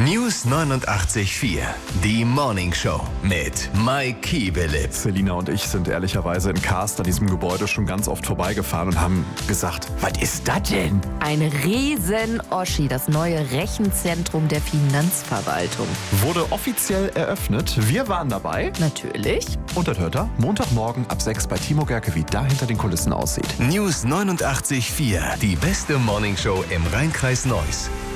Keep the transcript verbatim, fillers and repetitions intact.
News neunundachtzig Komma vier. Die Morning Show mit Mike Kiebelitz. Selina und ich sind ehrlicherweise in Karst an diesem Gebäude schon ganz oft vorbeigefahren und haben gesagt, was ist das denn? Ein Riesen-Oschi, das neue Rechenzentrum der Finanzverwaltung. Wurde offiziell eröffnet. Wir waren dabei. Natürlich. Und das hört ihr Montagmorgen ab sechs bei Timo Gerke, wie da hinter den Kulissen aussieht. News neunundachtzig Komma vier. Die beste Morning Show im Rheinkreis Neuss.